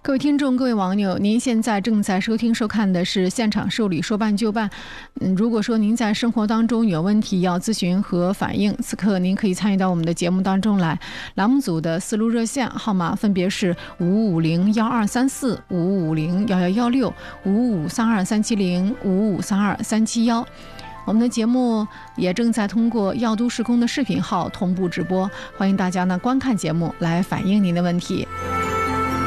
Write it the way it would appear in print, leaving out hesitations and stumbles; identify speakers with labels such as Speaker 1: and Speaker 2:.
Speaker 1: 各位听众，各位网友，您现在正在收听收看的是现场受理说办就办。如果说您在生活当中有问题要咨询和反映，此刻您可以参与到我们的节目当中来。栏目组的4路热线号码分别是5501234、5501116、5532370、5532371。我们的节目也正在通过药都市空的视频号同步直播，欢迎大家呢观看节目来反映您的问题。